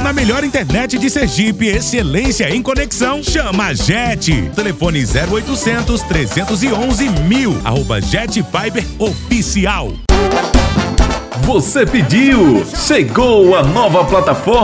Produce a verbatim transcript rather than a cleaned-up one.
na melhor internet de Sergipe, excelência em conexão. Chama a Jet. Telefone zero oitocentos, trezentos e onze, mil. Arroba Jet Fiber Oficial. Você pediu, chegou a nova plataforma